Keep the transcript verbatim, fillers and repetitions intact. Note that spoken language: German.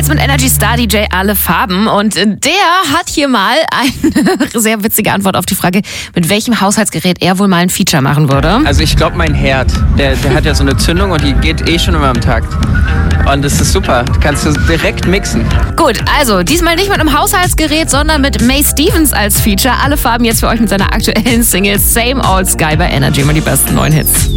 Hits mit Energy Star D J Alle Farben. Und der hat hier mal eine sehr witzige Antwort auf die Frage, mit welchem Haushaltsgerät er wohl mal ein Feature machen würde. Also ich glaube, mein Herd, der, der hat ja so eine Zündung und die geht eh schon immer am Takt. Und das ist super, kannst du direkt mixen. Gut, also diesmal nicht mit einem Haushaltsgerät, sondern mit May Stevens als Feature. Alle Farben jetzt für euch mit seiner aktuellen Single Same Old Sky bei Energy. Mal die besten neuen Hits.